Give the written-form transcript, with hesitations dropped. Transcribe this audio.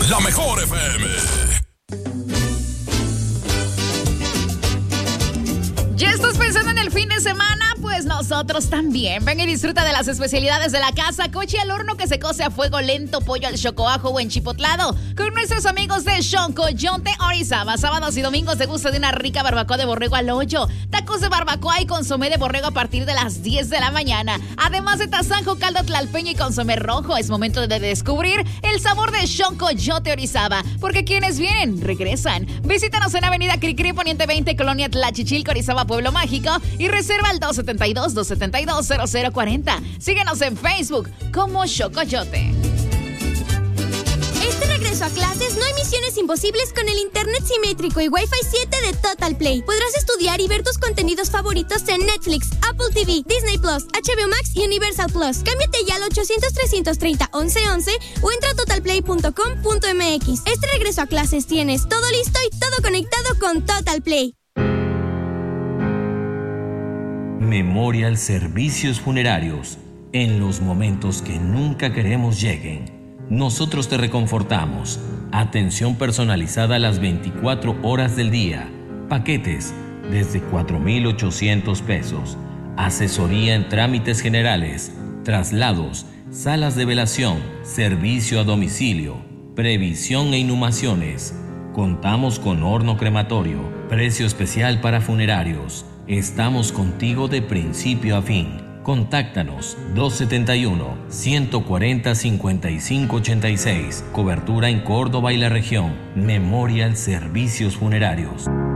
La Mejor FM. ¿Ya estás pensando en el fin de semana? Pues nosotros también. Ven y disfruta de las especialidades de la casa. Coche al horno que se cose a fuego lento, pollo al chocoajo o enchipotlado. Con nuestros amigos de Xoncoyote Orizaba. Sábados y domingos te gusta de una rica barbacoa de borrego al hoyo. Tacos de barbacoa y consomé de borrego a partir de las 10 de la mañana. Además de tasajo, caldo tlalpeño y consomé rojo. Es momento de descubrir el sabor de Xoncoyote Orizaba. Porque quienes vienen, regresan. Visítanos en Avenida Cricri, Poniente 20, Colonia Tlachichilco, Orizaba, Pueblo Mágico. Y reserva al 272-272-0040. Síguenos en Facebook como Xoncoyote. Este regreso a clases no hay misiones imposibles con el internet simétrico y Wi-Fi 7 de Total Play. Podrás estudiar y ver tus contenidos favoritos en Netflix, Apple TV, Disney Plus, HBO Max y Universal Plus. Cámbiate ya al 800-330-1111 o entra a totalplay.com.mx. Este regreso a clases tienes todo listo y todo conectado con Total Play. Memorial Servicios Funerarios. En los momentos que nunca queremos lleguen, nosotros te reconfortamos. Atención personalizada a las 24 horas del día. Paquetes desde 4,800 pesos. Asesoría en trámites generales, traslados, salas de velación, servicio a domicilio, previsión e inhumaciones. Contamos con horno crematorio, precio especial para funerarios. Estamos contigo de principio a fin. Contáctanos 271-140-5586. Cobertura en Córdoba y la región. Memorial Servicios Funerarios.